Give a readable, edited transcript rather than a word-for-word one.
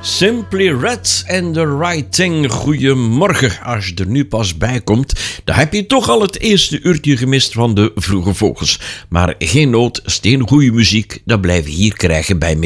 Simply Red and the Right Thing. Goedemorgen. Als je er nu pas bij komt, dan heb je toch al het eerste uurtje gemist van de Vroege Vogels. Maar geen nood, steengoeie muziek, dat blijf je hier krijgen bij